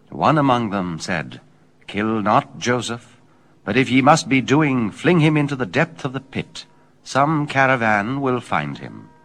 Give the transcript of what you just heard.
One among them said, Kill not Joseph, but if ye must be doing, fling him into the depth of the pit. Some caravan will find him.